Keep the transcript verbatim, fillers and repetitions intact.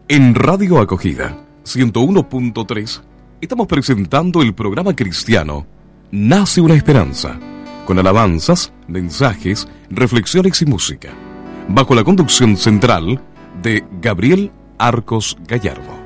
En Radio Acogida ciento uno punto tres estamos presentando el programa cristiano Nace una Esperanza, con alabanzas, mensajes, reflexiones y música, bajo la conducción central de Gabriel Arcos Gallardo.